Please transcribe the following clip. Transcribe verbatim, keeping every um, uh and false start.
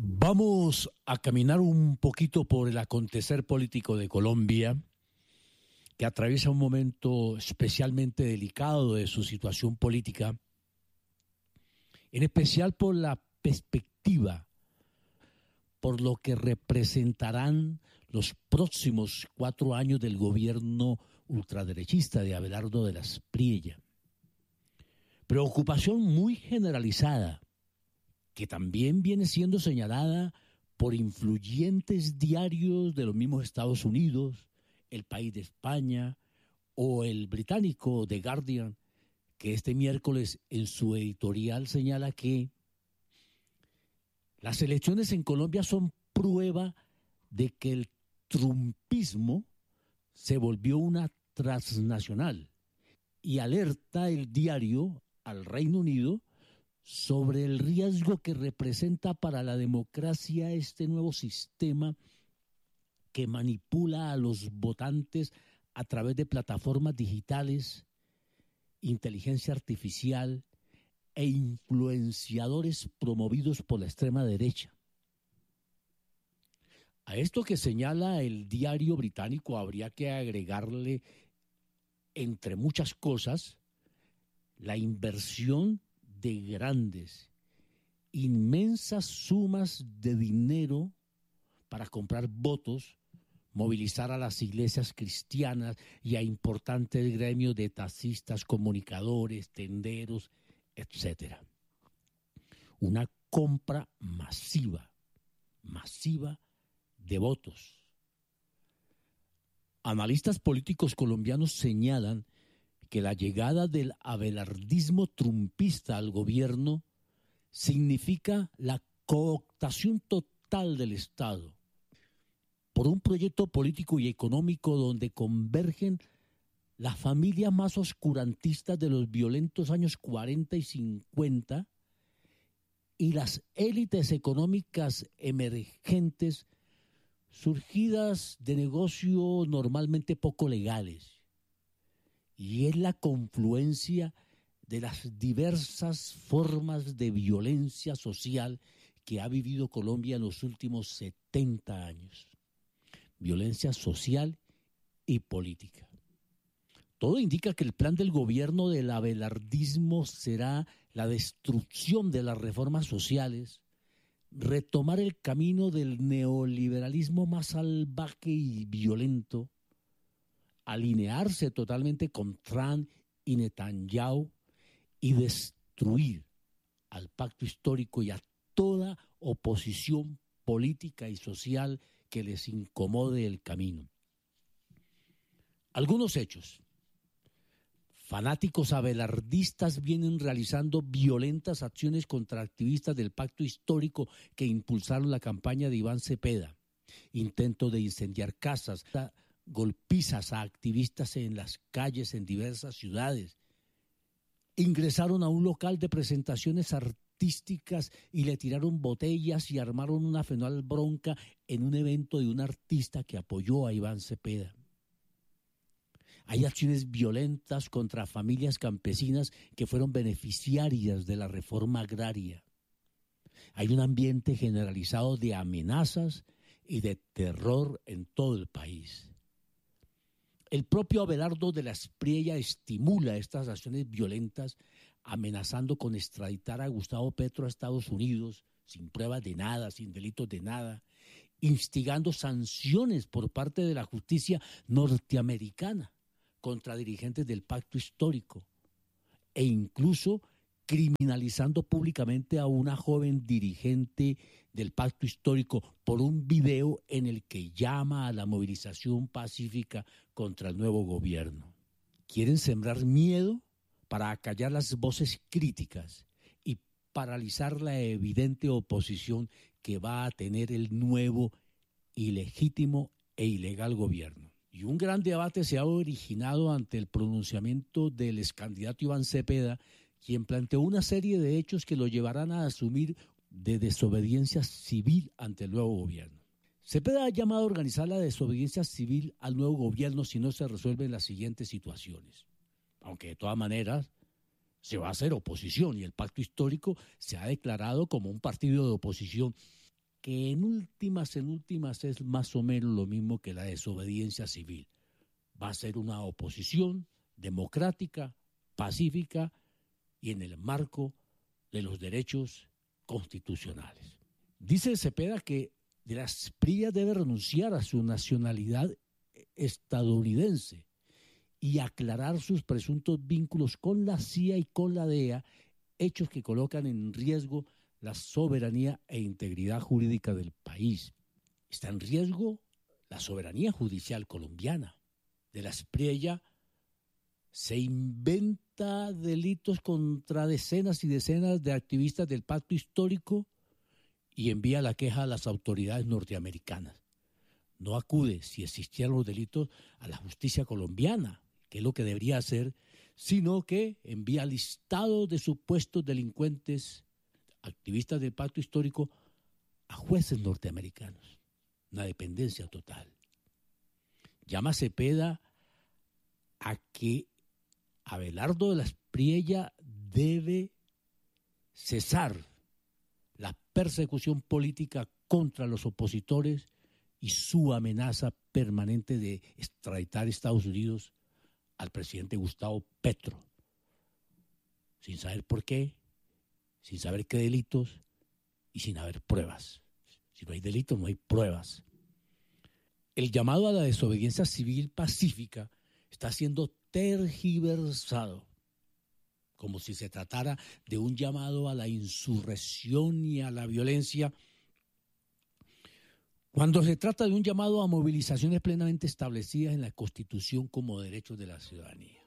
Vamos a caminar un poquito por el acontecer político de Colombia, que atraviesa un momento especialmente delicado de su situación política, en especial por la perspectiva, por lo que representarán los próximos cuatro años del gobierno ultraderechista de Abelardo de la Espriella. Preocupación muy generalizada, que también viene siendo señalada por influyentes diarios de los mismos Estados Unidos, El País de España o el británico The Guardian, que este miércoles en su editorial señala que las elecciones en Colombia son prueba de que el trumpismo se volvió una transnacional, y alerta el diario al Reino Unido sobre el riesgo que representa para la democracia este nuevo sistema que manipula a los votantes a través de plataformas digitales, inteligencia artificial e influenciadores promovidos por la extrema derecha. A esto que señala el diario británico habría que agregarle, entre muchas cosas, la inversión de grandes, inmensas sumas de dinero para comprar votos, movilizar a las iglesias cristianas y a importantes gremios de taxistas, comunicadores, tenderos, etcétera. Una compra masiva, masiva de votos. Analistas políticos colombianos señalan que la llegada del abelardismo trumpista al gobierno significa la cooptación total del Estado por un proyecto político y económico donde convergen las familias más oscurantistas de los violentos años cuarenta y cincuenta y las élites económicas emergentes surgidas de negocios normalmente poco legales. Y es la confluencia de las diversas formas de violencia social que ha vivido Colombia en los últimos setenta años. Violencia social y política. Todo indica que el plan del gobierno del abelardismo será la destrucción de las reformas sociales, retomar el camino del neoliberalismo más salvaje y violento, alinearse totalmente con Trump y Netanyahu y destruir al pacto histórico y a toda oposición política y social que les incomode el camino. Algunos hechos. Fanáticos abelardistas vienen realizando violentas acciones contra activistas del pacto histórico que impulsaron la campaña de Iván Cepeda. Intento de incendiar casas, golpizas a activistas en las calles en diversas ciudades. Ingresaron a un local de presentaciones artísticas y le tiraron botellas y armaron una fenomenal bronca en un evento de un artista que apoyó a Iván Cepeda. Hay acciones violentas contra familias campesinas que fueron beneficiarias de la reforma agraria. Hay un ambiente generalizado de amenazas y de terror en todo el país. El propio Abelardo de la Espriella estimula estas acciones violentas, amenazando con extraditar a Gustavo Petro a Estados Unidos, sin pruebas de nada, sin delitos de nada, instigando sanciones por parte de la justicia norteamericana contra dirigentes del pacto histórico e incluso criminalizando públicamente a una joven dirigente del pacto histórico por un video en el que llama a la movilización pacífica contra el nuevo gobierno. Quieren sembrar miedo para acallar las voces críticas y paralizar la evidente oposición que va a tener el nuevo, ilegítimo e ilegal gobierno. Y un gran debate se ha originado ante el pronunciamiento del excandidato Iván Cepeda, quien planteó una serie de hechos que lo llevarán a asumir de desobediencia civil ante el nuevo gobierno. Cepeda ha llamado a organizar la desobediencia civil al nuevo gobierno si no se resuelven las siguientes situaciones. Aunque de todas maneras se va a hacer oposición y el pacto histórico se ha declarado como un partido de oposición que en últimas, en últimas es más o menos lo mismo que la desobediencia civil. Va a ser una oposición democrática, pacífica y en el marco de los derechos constitucionales. Dice Cepeda que de las Espriella debe renunciar a su nacionalidad estadounidense y aclarar sus presuntos vínculos con la C I A y con la D E A, hechos que colocan en riesgo la soberanía e integridad jurídica del país. Está en riesgo la soberanía judicial colombiana. De la Espriella se inventa delitos contra decenas y decenas de activistas del pacto histórico y envía la queja a las autoridades norteamericanas. No acude, si existieran los delitos, a la justicia colombiana, que es lo que debería hacer, sino que envía listados de supuestos delincuentes, activistas del pacto histórico, a jueces norteamericanos. Una dependencia total. Llama a Cepeda a que Abelardo de la Espriella debe cesar la persecución política contra los opositores y su amenaza permanente de extraditar a Estados Unidos al presidente Gustavo Petro, sin saber por qué, sin saber qué delitos y sin haber pruebas. Si no hay delitos, no hay pruebas. El llamado a la desobediencia civil pacífica está siendo tergiversado, como si se tratara de un llamado a la insurrección y a la violencia, cuando se trata de un llamado a movilizaciones plenamente establecidas en la Constitución como derechos de la ciudadanía.